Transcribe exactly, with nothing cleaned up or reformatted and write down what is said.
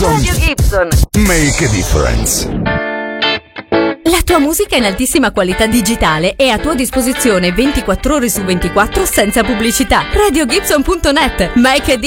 Gibson. Radio Gibson. Make a difference. La tua musica in altissima qualità digitale è a tua disposizione ventiquattro ore su ventiquattro senza pubblicità. radio gibson punto net. Make a